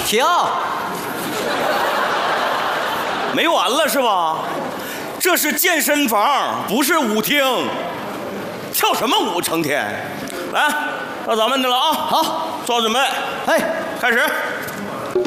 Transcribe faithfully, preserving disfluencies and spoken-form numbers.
跳。 没完了是吧？这是健身房，不是舞厅。跳什么舞？成天。来，到咱们的了啊！ 好， 做好准备， 哎， 开始。